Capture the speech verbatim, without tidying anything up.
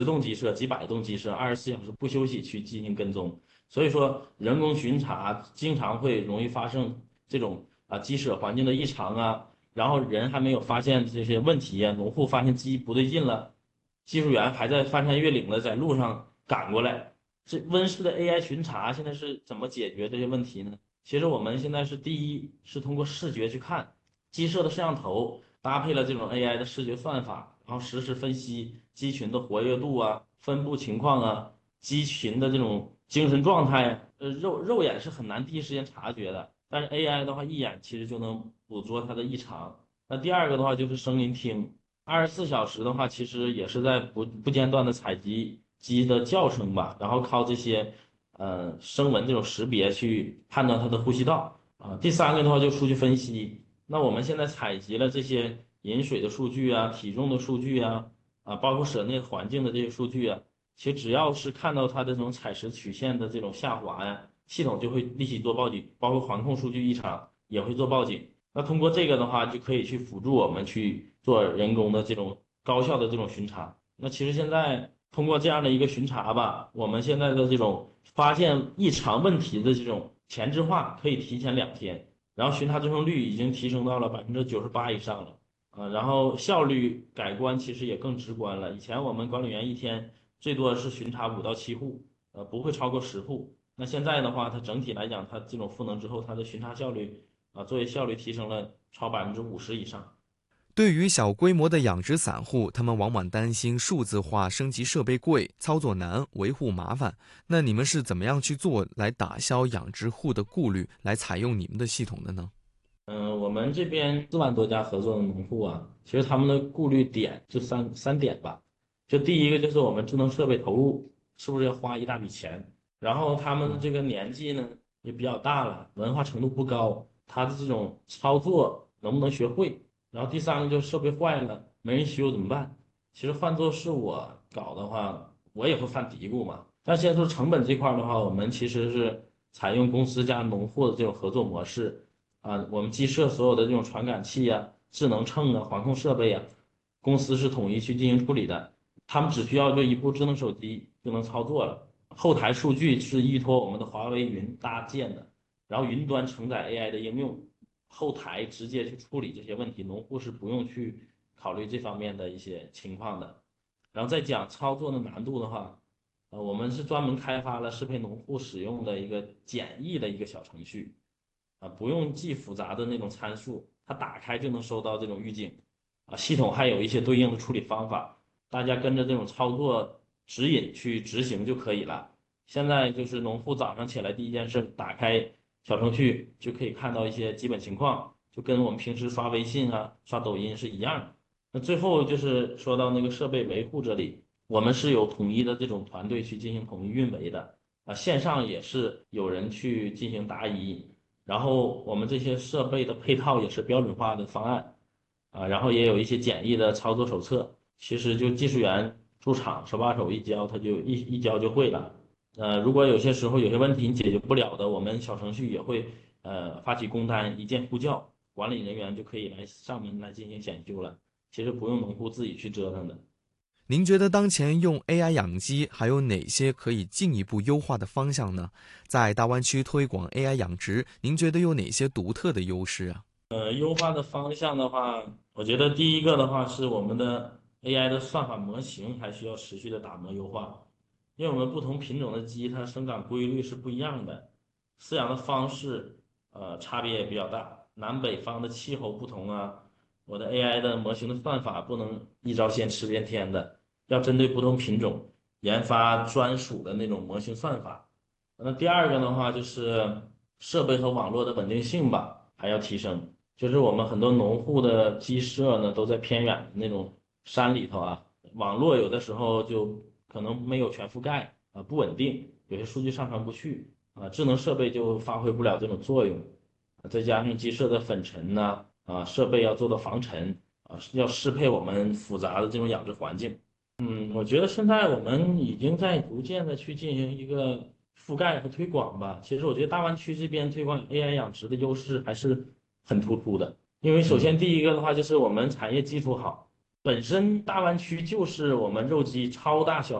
动鸡舍、几百栋鸡舍，二十四小时不休息去进行跟踪。所以说，人工巡查经常会容易发生这种啊鸡舍环境的异常啊，然后人还没有发现这些问题呀，农户发现鸡不对劲了，技术员还在翻山越岭的在路上赶过来。这温室的 A I 巡查现在是怎么解决这些问题呢？其实我们现在是第一是通过视觉去看鸡舍的摄像头，搭配了这种 A I 的视觉算法，然后实时分析鸡群的活跃度啊、分布情况啊、鸡群的这种精神状态啊，呃，肉肉眼是很难第一时间察觉的，但是 A I 的话一眼其实就能捕捉它的异常。那第二个的话就是声音听，二十四小时的话，其实也是在不不间断的采集鸡的叫声吧，然后靠这些呃声纹这种识别去判断它的呼吸道啊。第三个的话就数据分析，那我们现在采集了这些饮水的数据啊、体重的数据啊，啊，包括室内环境的这些数据啊，其实只要是看到它的这种采食曲线的这种下滑呀，系统就会立即做报警，包括环控数据异常也会做报警。那通过这个的话，就可以去辅助我们去做人工的这种高效的这种巡查。那其实现在通过这样的一个巡查吧，我们现在的这种发现异常问题的这种前置化可以提前两天，然后巡查最终率已经提升到了百分之九十八以上了。啊，然后效率改观其实也更直观了。以前我们管理员一天最多是巡查五到七户，呃，不会超过十户。那现在的话，它整体来讲，它这种赋能之后，它的巡查效率啊，作业效率提升了超百分之五十以上。 对于小规模的养殖散户，他们往往担心数字化升级设备贵、操作难、维护麻烦。那你们是怎么样去做来打消养殖户的顾虑，来采用你们的系统的呢？ 嗯，我们这边四万多家合作的农户啊，其实他们的顾虑点就三三点吧。就第一个就是我们智能设备投入是不是要花一大笔钱，然后他们的这个年纪呢也比较大了，文化程度不高，他的这种操作能不能学会？然后第三个就是设备坏了没人修怎么办？其实换做是我搞的话，我也会犯嘀咕嘛。但现在说成本这块儿的话，我们其实是采用公司加农户的这种合作模式。啊，我们鸡舍所有的这种传感器呀、智能秤啊、环控设备啊，公司是统一去进行处理的。他们只需要这一部智能手机就能操作了。后台数据是依托我们的华为云搭建的，然后云端承载 A I 的应用，后台直接去处理这些问题，农户是不用去考虑这方面的一些情况的。然后再讲操作的难度的话，呃，我们是专门开发了适配农户使用的一个简易的一个小程序。啊，不用记复杂的那种参数，它打开就能收到这种预警，啊，系统还有一些对应的处理方法，大家跟着这种操作指引去执行就可以了。现在就是农户早上起来第一件事，打开小程序就可以看到一些基本情况，就跟我们平时刷微信啊、刷抖音是一样的。那最后就是说到那个设备维护这里，我们是有统一的这种团队去进行统一运维的，啊，线上也是有人去进行答疑。然后我们这些设备的配套也是标准化的方案啊，然后也有一些简易的操作手册，其实就技术员驻场手把手一教，他就一一教就会了。呃，如果有些时候有些问题你解决不了的，我们小程序也会呃发起工单，一键呼叫，管理人员就可以来上门来进行检修了。其实不用农户自己去折腾的。 您觉得当前用 A I 养鸡还有哪些可以进一步优化的方向呢？在大湾区推广 A I 养殖，您觉得有哪些独特的优势啊？ 呃，优化的方向的话，我觉得第一个的话是我们的 A I 的算法模型还需要持续的打磨优化，因为我们不同品种的鸡它生长规律是不一样的，饲养的方式呃差别也比较大，南北方的气候不同啊，我的 A I 的模型的算法不能一招鲜吃遍天的，要针对不同品种研发专属的那种模型算法。那第二个的话就是设备和网络的稳定性吧，还要提升。就是我们很多农户的鸡舍呢，都在偏远的那种山里头啊，网络有的时候就可能没有全覆盖啊，不稳定，有些数据上传不去啊，智能设备就发挥不了这种作用。啊再加上鸡舍的粉尘呐啊，设备要做到防尘啊，要适配我们复杂的这种养殖环境。嗯，我觉得现在我们已经在逐渐的去进行一个覆盖和推广吧。其实我觉得大湾区这边推广 A I 养殖的优势还是很突出的。因为首先嗯。 第一个的话就是我们产业基础好， 本身大湾区就是我们肉鸡超大消